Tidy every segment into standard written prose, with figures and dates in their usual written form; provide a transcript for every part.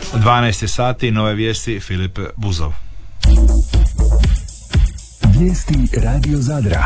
12 sati, nove vijesti, Filip Buzov. Vijesti Radio Zadra.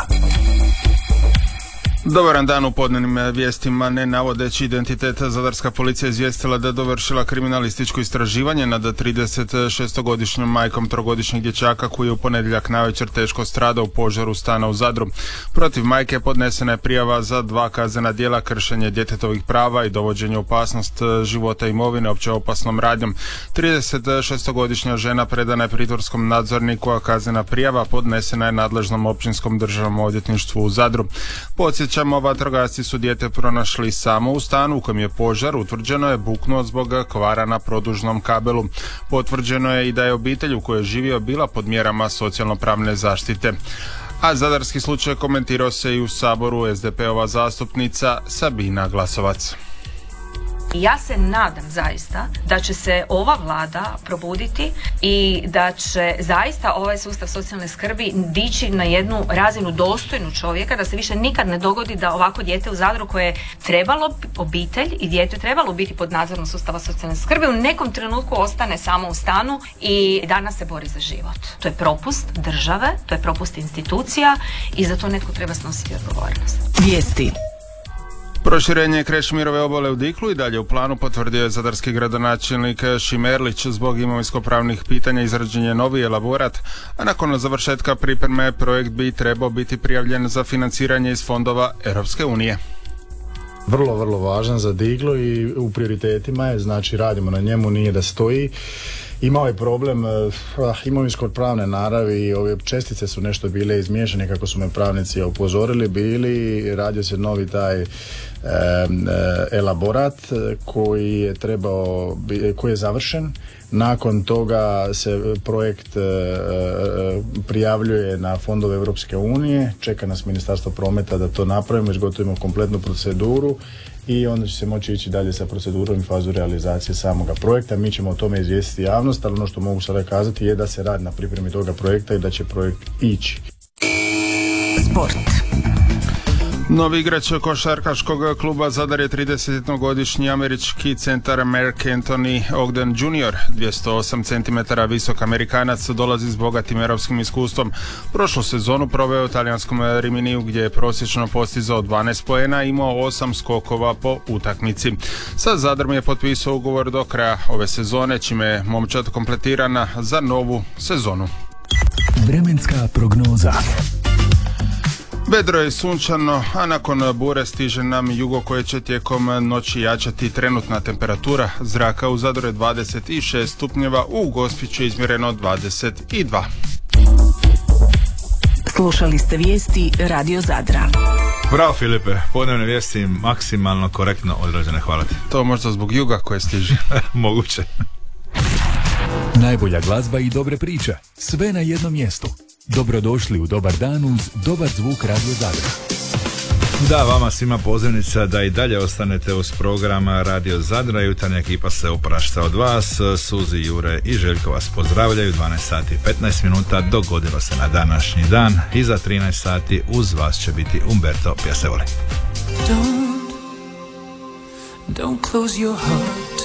Dobar dan. U podnevnim vijestima, ne navodeći identitet, zadarska policija izvijestila da je dovršila kriminalističko istraživanje nad 36-godišnjom majkom trogodišnjeg dječaka koji je u ponedjeljak navečer teško stradao u požaru stana u Zadru. Protiv majke podnesena je prijava za 2 kaznena djela: kršenje djetetovih prava i dovođenje u opasnost života i imovine opće opasnom radnjom. 36-godišnja žena predana je pritvorskom nadzorniku, a kaznena prijava podnesena je nadležnom općinskom državnom odvjetništvu u Zadru. Podsjećamo, vatrogasci su dijete pronašli samo u stanu u kojem je požar. Utvrđeno je buknuo zbog kvara na produžnom kabelu. Potvrđeno je i da je obitelj u kojoj je živio bila pod mjerama socijalno-pravne zaštite. A zadarski slučaj komentirao se i u Saboru. SDP-ova zastupnica Sabina Glasovac. Ja se nadam zaista da će se ova vlada probuditi i da će zaista ovaj sustav socijalne skrbi dići na jednu razinu dostojnu čovjeka, da se više nikad ne dogodi da ovako dijete u Zadru koje je trebalo, obitelj i dijete trebalo biti pod nadzorom sustava socijalne skrbi, u nekom trenutku ostane samo u stanu i danas se bori za život. To je propust države, to je propust institucija i za to netko treba snositi odgovornost. Vijesti. Proširenje Krešmirove obale u Diklu i dalje u planu, potvrdio je zadarski gradonačelnik Šimerlić. Zbog imovinsko-pravnih pitanja izrađen je novi elaborat, a nakon završetka pripreme projekt bi trebao biti prijavljen za financiranje iz fondova Europske unije. Vrlo važan za Diglu i u prioritetima je, znači radimo na njemu, nije da stoji. Imao je problem imovinsko-pravne naravi i ove čestice su nešto bile izmiješane, kako su me pravnici upozorili bili. Radio se novi taj elaborat koji je koji je završen. Nakon toga se projekt prijavljuje na fondove Europske unije. Čeka nas Ministarstvo prometa da to napravimo, izgotovimo kompletnu proceduru i onda će se moći ići dalje sa procedurom i fazu realizacije samoga projekta. Mi ćemo o tome izvijestiti javnost, ali ono što mogu sada kazati je da se radi na pripremi toga projekta i da će projekt ići. Sport. Novi igrač košarkaškog kluba Zadar je 31-godišnji američki centar Mark Anthony Ogden Jr. 208 cm visok Amerikanac dolazi s bogatim europskim iskustvom. Prošlu sezonu proveo u talijanskom Riminiju gdje je prosječno postizao 12 poena i imao 8 skokova po utakmici. Sa Zadrom je potpisao ugovor do kraja ove sezone, čime je momčad kompletirana za novu sezonu. Vremenska prognoza. Vedro je sunčano, a nakon bure stiže nam jugo koje će tijekom noći jačati. Trenutna temperatura zraka u Zadru je 26 stupnjeva, u Gospiću je izmjereno 22. Slušali ste vijesti Radio Zadra. Bravo Filipe, podnevne vijesti maksimalno korektno odrađene, hvala ti. To možda zbog juga koje stiže. Moguće. Najbolja glazba i dobre priče, sve na jednom mjestu. Dobrodošli u Dobar dan uz dobar zvuk Radio Zadra. Da, vama svima pozivnica da i dalje ostanete uz program Radio Zadra. Jutarnja ekipa se oprašta od vas. Suzi, Jure i Željko vas pozdravljaju. 12 sati 15 minuta dogodilo se na današnji dan. I za 13 sati uz vas će biti Umberto Piacevoli. Don't close your heart.